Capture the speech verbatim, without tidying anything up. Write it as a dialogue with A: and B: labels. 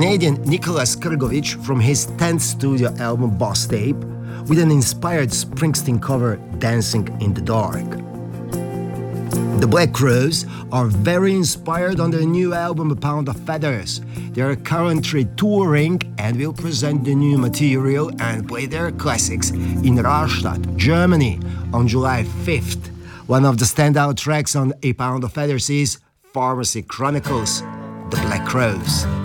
A: Canadian Nicholas Krgovich from his tenth studio album Boss Tape with an inspired Springsteen cover Dancing in the Dark. The Black Crowes are very inspired on their new album A Pound of Feathers. They are currently touring and will present the new material and play their classics in Rastatt, Germany on July fifth. One of the standout tracks on A Pound of Feathers is Pharmacy Chronicles, The Black Crowes.